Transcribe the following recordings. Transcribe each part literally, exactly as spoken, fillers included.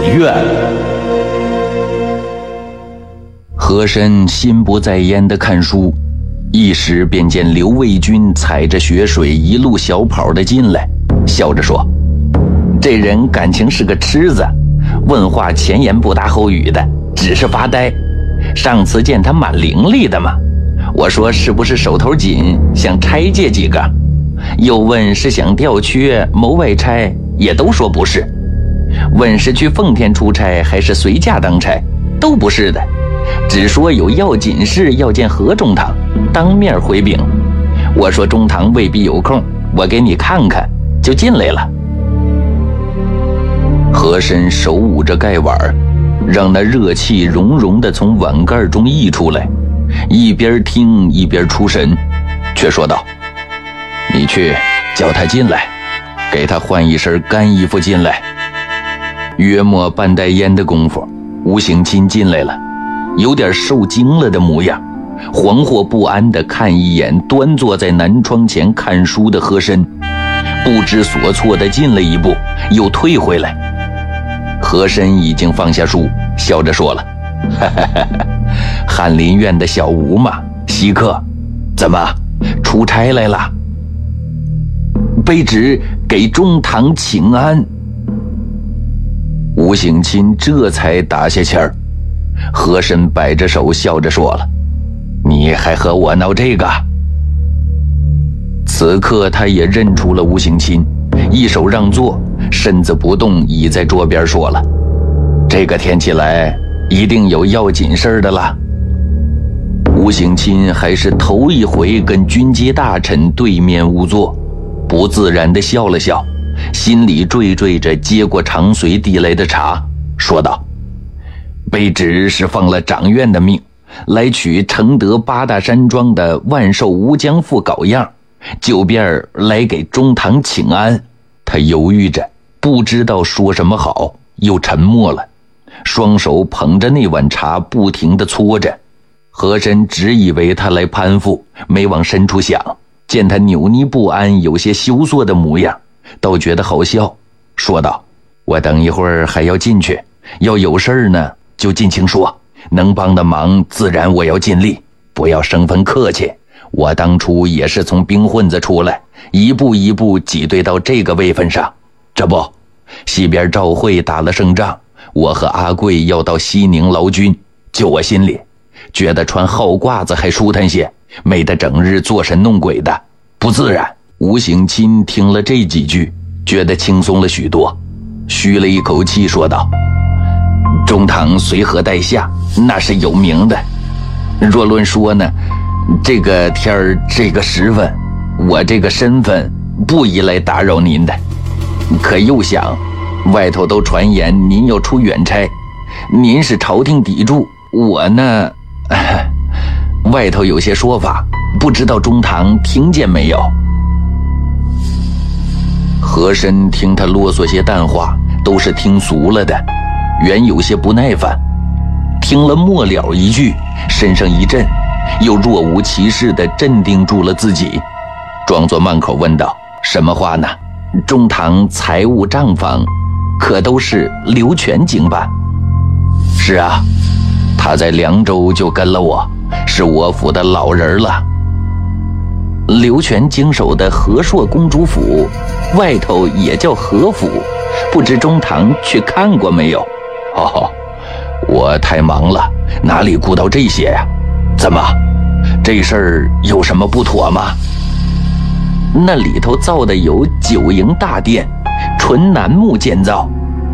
院。和珅心不在焉地看书，一时便见刘卫军踩着雪水一路小跑地进来，笑着说：“这人感情是个痴子，问话前言不搭后语的，只是发呆。上次见他蛮伶俐的嘛，我说是不是手头紧，想差借几个？又问是想调缺谋外差，也都说不是。问是去奉天出差还是随驾当差，都不是的，只说有要紧事要见何中堂，当面回禀。我说中堂未必有空，我给你看看，就进来了。”和珅手捂着盖碗，让那热气融融地从碗盖中溢出来，一边听一边出神，却说道：“你去叫他进来，给他换一身干衣服进来。”约莫半袋烟的功夫，吴省亲进来了，有点受惊了的模样，惶惑不安地看一眼端坐在南窗前看书的和珅，不知所措地进了一步，又退回来。和珅已经放下书，笑着说了：“哈哈哈哈，翰林院的小吴嘛，稀客，怎么出差来了？卑职给中堂请安。”吴省亲这才打下签儿。和珅摆着手笑着说了：“你还和我闹这个？”此刻他也认出了吴省亲，一手让座，身子不动，倚在桌边说了：“这个天气来，一定有要紧事的了。”吴省亲还是头一回跟军机大臣对面无座，不自然地笑了笑，心里惴惴着接过长随递来的茶，说道：“卑职是奉了掌院的命，来取承德八大山庄的万寿吴江赋稿样，就便来给中堂请安。”他犹豫着，不知道说什么好，又沉默了，双手捧着那碗茶不停地搓着。和珅只以为他来攀附，没往深处想，见他扭捏不安，有些羞涩的模样，倒觉得好笑，说道：“我等一会儿还要进去，要有事呢就尽情说，能帮的忙自然我要尽力，不要生分客气。我当初也是从兵混子出来，一步一步挤兑到这个位分上。这不，西边赵会打了胜仗，我和阿贵要到西宁劳军，就我心里觉得穿号褂子还舒坦些，没得整日做神弄鬼的，不自然。”吴省亲听了这几句，觉得轻松了许多，吁了一口气说道：“中堂随和待下，那是有名的。若论说呢，这个天儿这个时分，我这个身份不宜来打扰您的。可又想，外头都传言您要出远差，您是朝廷砥柱，我呢，外头有些说法，不知道中堂听见没有？”和珅听他啰嗦些淡话，都是听俗了的，原有些不耐烦，听了末了一句，身上一震，又若无其事地镇定住了自己，装作慢口问道：“什么话呢？中堂财务账房可都是刘全经办？”“是啊，他在凉州就跟了我，是我府的老人了。”“刘全经手的和硕公主府，外头也叫和府，不知中堂去看过没有？”“哦，我太忙了，哪里顾到这些呀？怎么，这事儿有什么不妥吗？”“那里头造的有九营大殿，纯楠木建造。”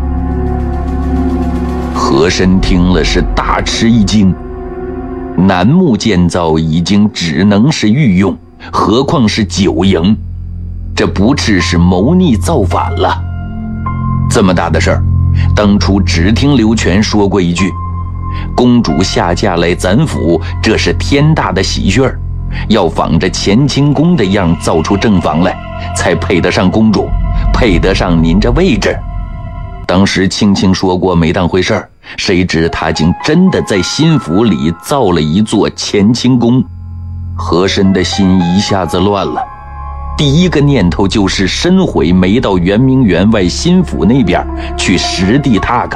和珅听了是大吃一惊，楠木建造已经只能是御用，何况是九营，这不啻是谋逆造反了。这么大的事儿，当初只听刘全说过一句：“公主下嫁来咱府，这是天大的喜讯儿，要仿着乾清宫的样造出正房来，才配得上公主，配得上您这位置。”当时轻轻说过，没当回事儿，谁知他竟真的在新府里造了一座乾清宫。和珅的心一下子乱了，第一个念头就是深悔没到圆明园外新府那边去实地踏看。